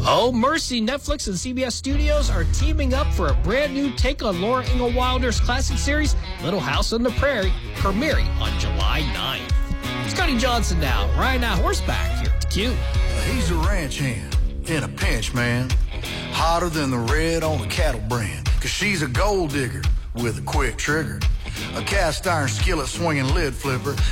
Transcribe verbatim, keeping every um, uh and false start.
Oh, mercy. Netflix and C B S Studios are teaming up for a brand new take on Laura Ingalls Wilder's classic series, Little House on the Prairie, premiering on July ninth. Scotty Johnson now, riding out horseback here at the Q. He's a ranch hand in a pinch, man. Hotter than the red on a cattle brand. Cause she's a gold digger with a quick trigger. A cast iron skillet swinging lid flipper.